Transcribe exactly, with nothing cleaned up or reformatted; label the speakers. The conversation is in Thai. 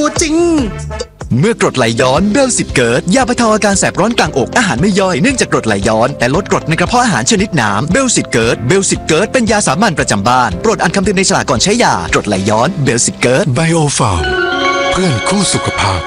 Speaker 1: ตัวจริง
Speaker 2: เมื่อกรดไหลย้อนเบลสิตเกิดยาบรรเทาอาการแสบร้อนกลางอกอาหารไม่ย่อยเนื่องจากกรดไหลย้อนแต่ลดกรดในกระเพาะอาหารชนิดน้ำเบลสิตเกิดเบลสิตเกิดเป็นยาสามัญประจำบ้านโปรดอ่านคำเตือนในฉลากก่อนใช้ยากรดไหลย้อนเบลสิตเกิด
Speaker 3: ไบโอฟาร์มเพื่อนคู่สุขภาพ